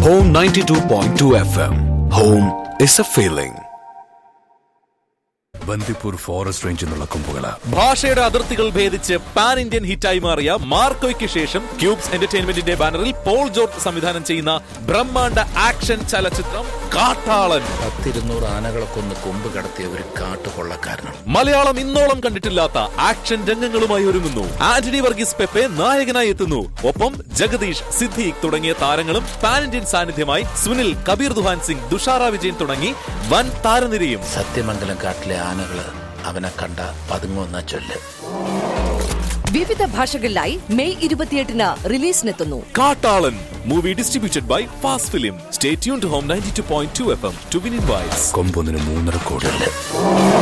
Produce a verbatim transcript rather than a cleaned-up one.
Home ninety-two point two F M. Home is a feeling. Bandipur forest റേഞ്ചിൽ നിന്നുള്ള കൊമ്പുകള ഭാഷയുടെ അതിർത്തികൾ ഭേദിച്ച് പാൻ ഇന്ത്യൻ ഹിറ്റായി മാറിയ മാർക്കോയ്ക്ക് ശേഷം ക്യൂബ്സ് എന്റർടൈൻമെന്റിന്റെ ബാനറിൽ പോൾ ജോർജ് സംവിധാനം ചെയ്യുന്ന ബ്രഹ്മാണ്ഡ ആക്ഷൻ ചലച്ചിത്രം കാട്ടാളൻ. പത്തിരുന്നൂറ് ആനകളെ കൊന്ന് കൊമ്പ് കടത്തിയ ഒരു കാട്ടുകൊള്ളക്കാരനാണ്. മലയാളം ഇന്നോളം കണ്ടിട്ടില്ലാത്ത ആക്ഷൻ രംഗങ്ങളുമായി ഒരുങ്ങുന്നു. ആന്റണി വർഗീസ് പെപ്പെ നായകനായി എത്തുന്നു. ഒപ്പം ജഗദീഷ്, സിദ്ദീഖ് തുടങ്ങിയ താരങ്ങളും പാൻ ഇന്ത്യൻ സാന്നിധ്യമായി സുനിൽ, കബീർ ദുഹാൻ സിംഗ്, തുഷാര വിജയൻ തുടങ്ങി വൻ താരനിരയും. സത്യമംഗലം കാട്ടിലെ ആനകള് അവനെ കണ്ട പതുങ്ങുന്ന ചൊല്ല്. വിവിധ ഭാഷകളിലായി മെയ് ഇരുപത്തിയെട്ടിന് റിലീസിനെത്തുന്നു കാട്ടാളൻ. Movie distributed by fast film. Stay tuned to home ninety-two point two F M to win invites. കൊമ്പൊന്നിന് മൂന്നര കോടി.